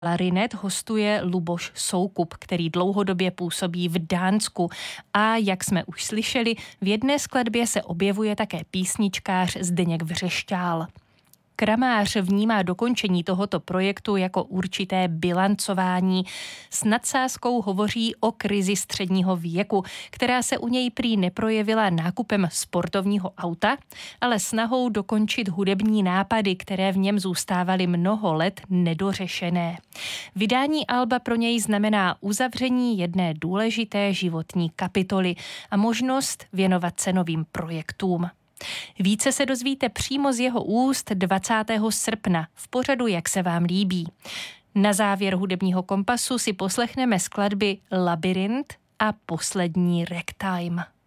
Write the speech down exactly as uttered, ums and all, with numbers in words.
Klarinet hostuje Luboš Soukup, který dlouhodobě působí v Dánsku. A jak jsme už slyšeli, v jedné skladbě se objevuje také písničkář Zdeněk Vřešťál. Kramář vnímá dokončení tohoto projektu jako určité bilancování. S nadsázkou hovoří o krizi středního věku, která se u něj prý neprojevila nákupem sportovního auta, ale snahou dokončit hudební nápady, které v něm zůstávaly mnoho let nedořešené. Vydání alba pro něj znamená uzavření jedné důležité životní kapitoly a možnost věnovat se novým projektům. Více se dozvíte přímo z jeho úst dvacátého srpna v pořadu Jak se vám líbí. Na závěr hudebního kompasu si poslechneme skladby Labyrint a Poslední ragtime.